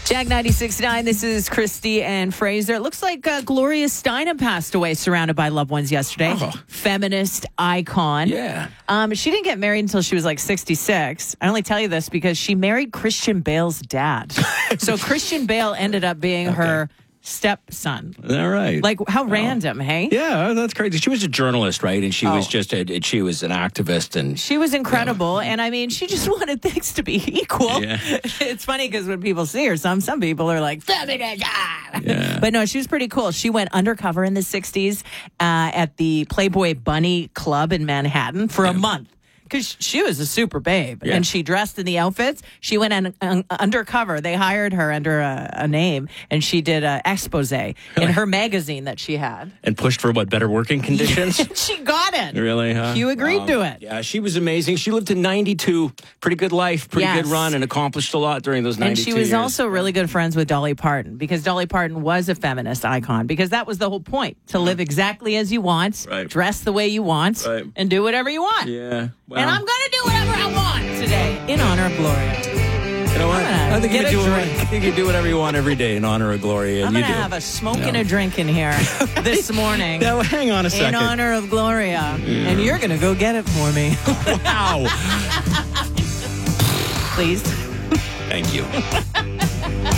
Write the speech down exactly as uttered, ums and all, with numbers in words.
Jag ninety-six point nine, this is Christy and Fraser. It looks like uh, Gloria Steinem passed away surrounded by loved ones yesterday. Oh. Feminist icon. Yeah. Um, she didn't get married until she was like sixty-six. I only tell you this because she married Christian Bale's dad. So Christian Bale ended up being Okay. her stepson. All right. Like, how random, hey? Yeah, that's crazy. She was a journalist, right? And she Oh. was just a, she was an activist, and She was incredible, and I mean, she just wanted things to be equal. Yeah. It's funny because when people see her, some some people are like, feminism. Yeah. But no, she was pretty cool. She went undercover in the sixties uh, at the Playboy Bunny Club in Manhattan for a month. Because she was a super babe, Yeah. and she dressed in the outfits. She went in, un, undercover. They hired her under a, a name, and she did an expose in her magazine that she had. and pushed for what, better working conditions? She got it. Really, huh? You agreed Um, to it. Yeah, she was amazing. She lived to ninety-two. Pretty good life, pretty Yes. good run, and accomplished a lot during those And ninety-two she was years. also really good friends with Dolly Parton, because Dolly Parton was a feminist icon, because that was the whole point, to live exactly as you want, Right. dress the way you want, Right. and do whatever you want. Yeah. Well, And I'm going to do whatever I want today in honor of Gloria. you know what? I'm gonna I think you get can, a do drink. what, you can do whatever you want every day in honor of Gloria. I'm and you going to do. have a smoke No. and a drink in here this morning Now, hang on a in second. honor of Gloria. And you're going to go get it for me. Wow. Please. Thank you.